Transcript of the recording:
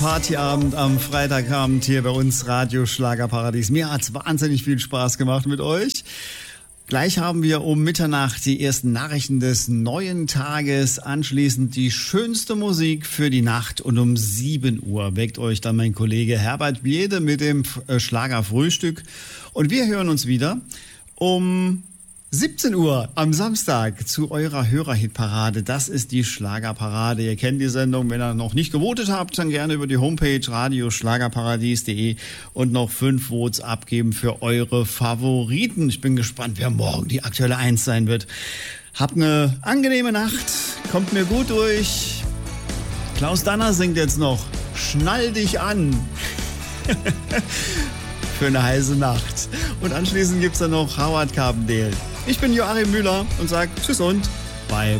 Partyabend am Freitagabend hier bei uns Radio Schlagerparadies. Mir hat's wahnsinnig viel Spaß gemacht mit euch. Gleich haben wir um Mitternacht die ersten Nachrichten des neuen Tages, anschließend die schönste Musik für die Nacht und um 7 Uhr weckt euch dann mein Kollege Herbert Biede mit dem Schlagerfrühstück und wir hören uns wieder um 17 Uhr am Samstag zu eurer Hörerhitparade. Das ist die Schlagerparade. Ihr kennt die Sendung. Wenn ihr noch nicht gewotet habt, dann gerne über die Homepage radioschlagerparadies.de und noch 5 Votes abgeben für eure Favoriten. Ich bin gespannt, wer morgen die aktuelle 1 sein wird. Habt eine angenehme Nacht. Kommt mir gut durch. Klaus Danner singt jetzt noch Schnall dich an. Für eine heiße Nacht. Und anschließend gibt's dann noch Howard Carpendale. Ich bin Joachim Müller und sage Tschüss und Bye